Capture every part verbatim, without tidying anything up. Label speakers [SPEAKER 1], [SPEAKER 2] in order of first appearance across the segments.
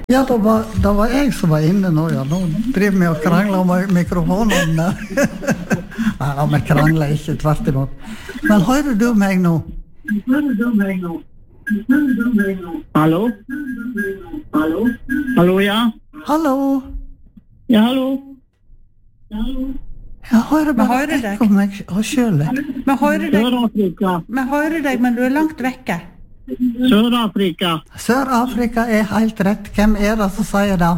[SPEAKER 1] Ja, det var, det var jeg som var inne nå, ja. Nå driver vi og krangler om mikrofonen. Nei, vi krangler ikke, tvert imot. Men hører du meg nå?
[SPEAKER 2] Hører du meg nå? Hører du meg nå? Hallo? Hallo? Hallo, ja?
[SPEAKER 1] Hallo?
[SPEAKER 2] Ja, hallo? Hallo?
[SPEAKER 1] Jeg hører
[SPEAKER 3] Vi
[SPEAKER 1] bare
[SPEAKER 3] hører deg.
[SPEAKER 1] ekko meg og selv.
[SPEAKER 3] Vi hører deg,
[SPEAKER 2] Sør-Afrika.
[SPEAKER 3] vi hører deg, men du er langt vekke.
[SPEAKER 2] Sør-Afrika.
[SPEAKER 1] Sør-Afrika er helt rett. Hvem er det som sier det?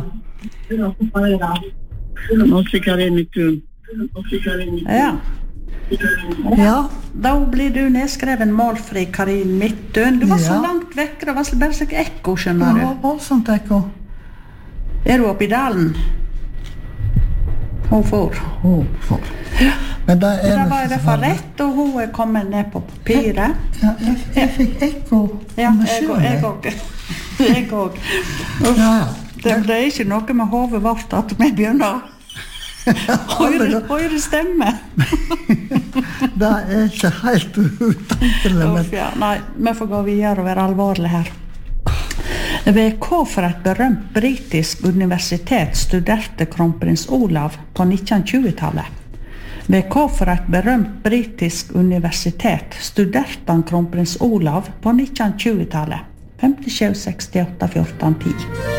[SPEAKER 2] Nå stikker jeg inn i tun.
[SPEAKER 3] Ja.
[SPEAKER 1] Ja,
[SPEAKER 3] Da blir du nedskreven målfri Karin Midtun. Du var så
[SPEAKER 1] Ja.
[SPEAKER 3] langt vekk, det var bare slik ekko,
[SPEAKER 1] det
[SPEAKER 3] skjønner
[SPEAKER 1] var
[SPEAKER 3] du.
[SPEAKER 1] voldsomt ekko.
[SPEAKER 3] Er du oppe i dalen? Hun får.
[SPEAKER 1] Oh, for. Men det er
[SPEAKER 3] Det var i hvert fall rett, og hun er kommet ned på papiret.
[SPEAKER 1] Ja, jeg, jeg fikk ekko
[SPEAKER 3] Ja,
[SPEAKER 1] med
[SPEAKER 3] jeg og
[SPEAKER 1] selv.
[SPEAKER 3] jeg og. Jeg og.
[SPEAKER 1] Ja, ja.
[SPEAKER 3] Det, det er ikke noe med hodet vårt at vi begynner å høre, høre stemme.
[SPEAKER 1] Det er ikke helt utenkelig, men
[SPEAKER 3] Uff, ja. Nei, vi får gå videre og være alvorlige her. Ved hva for et berømt britisk universitet studerte kronprins Olav på nittenhundre-tjuetallet? Ved hva for et berømt britisk universitet studerte han kronprins Olav på nittenhundre-tjuetallet? femtisju, sekstiåtte, fjorten, ti.